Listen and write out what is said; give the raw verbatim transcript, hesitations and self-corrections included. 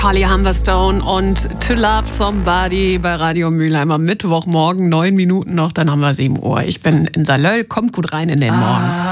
Holly Humberstone und To Love Somebody bei Radio Mülheimer. Mittwochmorgen, neun Minuten noch, dann haben wir sieben Uhr. Ich bin in Salöll, kommt gut rein in den Morgen.